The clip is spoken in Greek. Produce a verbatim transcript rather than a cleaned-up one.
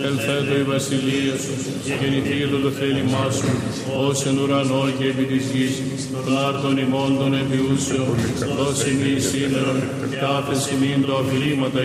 ελθέτω η βασιλεία σου, γεννηθήτω το θέλημά σου, ως εν ουρανό και επί της γης, των άρτων ημών των επιούσεων, δώσει μη σήμερον, κάθε σημείν το αφιλήματα